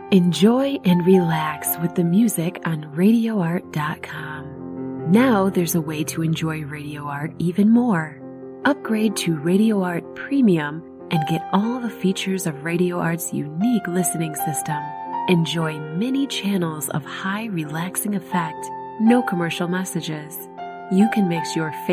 Enjoy and relax with the music on RadioArt.com. Now there's a way to enjoy Radio Art even more. Upgrade to Radio Art Premium and get all the features of Radio Art's unique listening system. Enjoy many channels of high relaxing effect, no commercial messages. You can mix your favorite